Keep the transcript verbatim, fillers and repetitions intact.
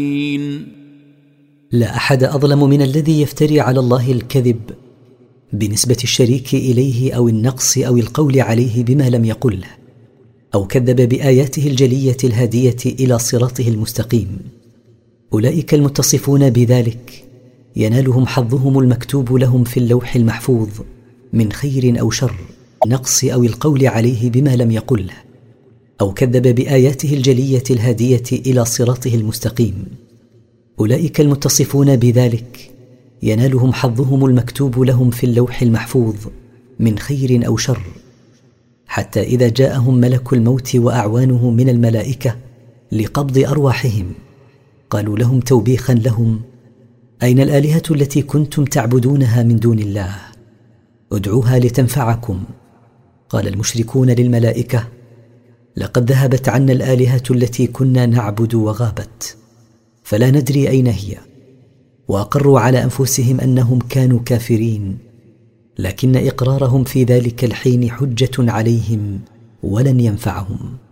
لا أحد أظلم من الذي يفتري على الله الكذب بنسبة الشريك إليه أو النقص أو القول عليه بما لم يقله، أو كذب بآياته الجلية الهادية إلى صراطه المستقيم. أولئك المتصفون بذلك ينالهم حظهم المكتوب لهم في اللوح المحفوظ من خير أو شر، نقص أو القول عليه بما لم يقله، أو كذب بآياته الجلية الهادية إلى صراطه المستقيم. أولئك المتصفون بذلك ينالهم حظهم المكتوب لهم في اللوح المحفوظ من خير أو شر، حتى إذا جاءهم ملك الموت وأعوانه من الملائكة لقبض أرواحهم قالوا لهم توبيخا لهم: أين الآلهة التي كنتم تعبدونها من دون الله؟ ادعوها لتنفعكم. قال المشركون للملائكة: لقد ذهبت عنا الآلهة التي كنا نعبد وغابت، فلا ندري أين هي. وأقروا على أنفسهم أنهم كانوا كافرين، لكن إقرارهم في ذلك الحين حجة عليهم ولن ينفعهم.